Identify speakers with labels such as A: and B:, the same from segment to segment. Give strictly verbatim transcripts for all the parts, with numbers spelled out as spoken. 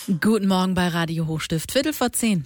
A: Guten Morgen bei Radio Hochstift, Viertel vor zehn.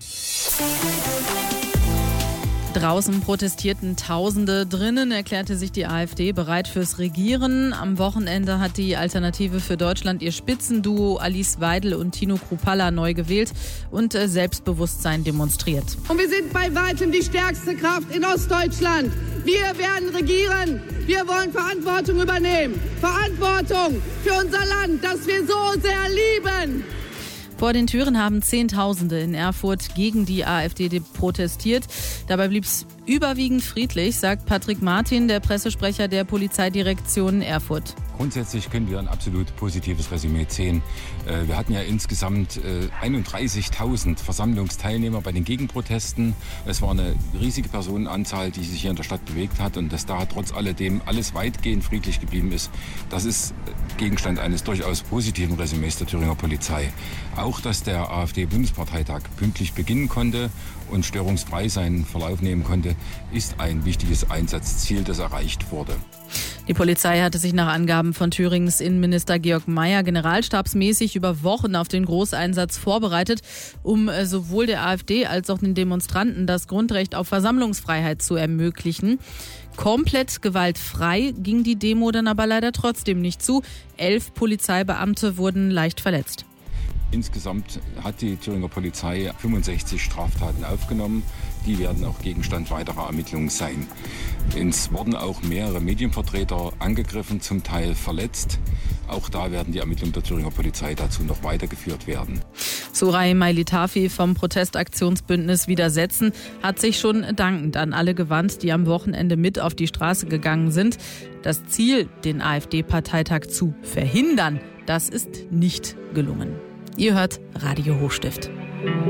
A: Draußen protestierten Tausende, drinnen erklärte sich die AfD bereit fürs Regieren. Am Wochenende hat die Alternative für Deutschland ihr Spitzenduo Alice Weidel und Tino Kruppalla neu gewählt und Selbstbewusstsein demonstriert.
B: Und wir sind bei weitem die stärkste Kraft in Ostdeutschland. Wir werden regieren. Wir wollen Verantwortung übernehmen. Verantwortung für unser Land, das wir so sehr lieben.
A: Vor den Türen haben Zehntausende in Erfurt gegen die AfD protestiert. Dabei blieb es überwiegend friedlich, sagt Patrick Martin, der Pressesprecher der Polizeidirektion Erfurt.
C: Grundsätzlich können wir ein absolut positives Resümee ziehen. Wir hatten ja insgesamt einunddreißigtausend Versammlungsteilnehmer bei den Gegenprotesten. Es war eine riesige Personenanzahl, die sich hier in der Stadt bewegt hat. Und dass da trotz alledem alles weitgehend friedlich geblieben ist, das ist Gegenstand eines durchaus positiven Resümees der Thüringer Polizei. Auch, dass der AfD-Bundesparteitag pünktlich beginnen konnte und störungsfrei seinen Verlauf nehmen konnte, ist ein wichtiges Einsatzziel, das erreicht wurde.
A: Die Polizei hatte sich nach Angaben von Thüringens Innenminister Georg Mayer generalstabsmäßig über Wochen auf den Großeinsatz vorbereitet, um sowohl der AfD als auch den Demonstranten das Grundrecht auf Versammlungsfreiheit zu ermöglichen. Komplett gewaltfrei ging die Demo dann aber leider trotzdem nicht zu. Elf Polizeibeamte wurden leicht verletzt.
C: Insgesamt hat die Thüringer Polizei fünfundsechzig Straftaten aufgenommen. Die werden auch Gegenstand weiterer Ermittlungen sein. Es wurden auch mehrere Medienvertreter angegriffen, zum Teil verletzt. Auch da werden die Ermittlungen der Thüringer Polizei dazu noch weitergeführt werden.
A: Suray Mailitafi vom Protestaktionsbündnis Widersetzen hat sich schon dankend an alle gewandt, die am Wochenende mit auf die Straße gegangen sind. Das Ziel, den AfD-Parteitag zu verhindern, das ist nicht gelungen. Ihr hört Radio Hochstift.